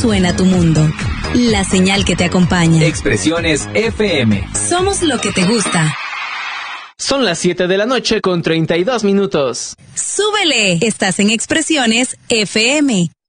suena tu mundo. La señal que te acompaña. Expresiones FM. Somos lo que te gusta. Son las 7 de la noche con 32 minutos. ¡Súbele! Estás en Expresiones FM.